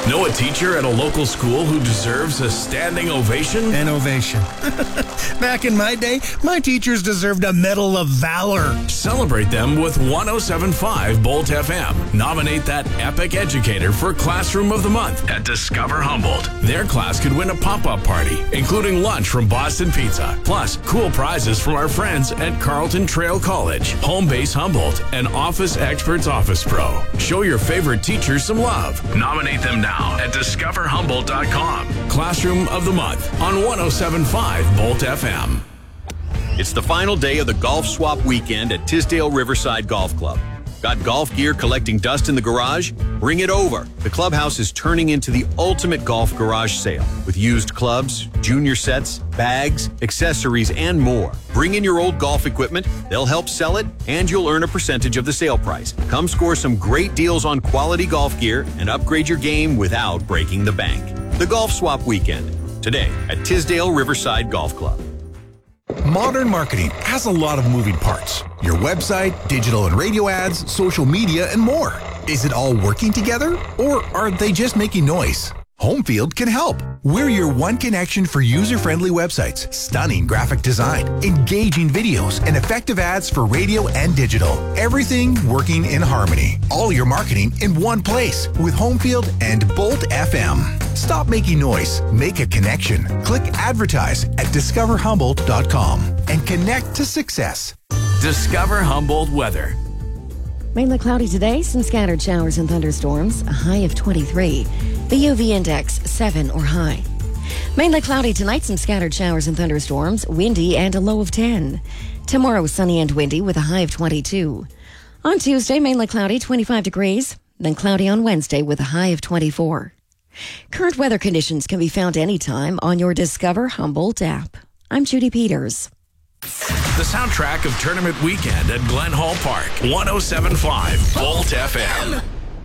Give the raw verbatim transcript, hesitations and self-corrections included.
Know a teacher at a local school who deserves a standing ovation? An ovation. Back in my day, my teachers deserved a Medal of Valor. Celebrate them with one oh seven point five Bolt F M. Nominate that epic educator for Classroom of the Month at Discover Humboldt. Their class could win a pop-up party, including lunch from Boston Pizza, plus cool prizes from our friends at Carlton Trail College, Home Base Humboldt, and Office Experts Office Pro. Show your favorite teachers some love. Nominate them now at discover humboldt dot com. Classroom of the Month on one oh seven point five Bolt F M. It's the final day of the Golf Swap Weekend at Tisdale Riverside Golf Club. Got golf gear collecting dust in the garage? Bring it over. The clubhouse is turning into the ultimate golf garage sale with used clubs, junior sets, bags, accessories, and more. Bring in your old golf equipment, they'll help sell it, and you'll earn a percentage of the sale price. Come score some great deals on quality golf gear and upgrade your game without breaking the bank. The Golf Swap Weekend, today at Tisdale Riverside Golf Club. Modern marketing has a lot of moving parts. Your website, digital and radio ads, social media, and more. Is it all working together, or are they just making noise? Homefield can help. We're your one connection for user-friendly websites, stunning graphic design, engaging videos, and effective ads for radio and digital. Everything working in harmony. All your marketing in one place with Homefield and Bolt F M. Stop making noise. Make a connection. Click advertise at discover humboldt dot com and connect to success. Discover Humboldt weather. Mainly cloudy today, some scattered showers and thunderstorms, a high of twenty-three. The U V index, seven or high. Mainly cloudy tonight, some scattered showers and thunderstorms, windy and a low of ten. Tomorrow, sunny and windy with a high of twenty-two. On Tuesday, mainly cloudy, twenty-five degrees, then cloudy on Wednesday with a high of twenty-four. Current weather conditions can be found anytime on your Discover Humboldt app. I'm Judy Peters. The soundtrack of Tournament Weekend at Glen Hall Park, one oh seven point five Bolt F M.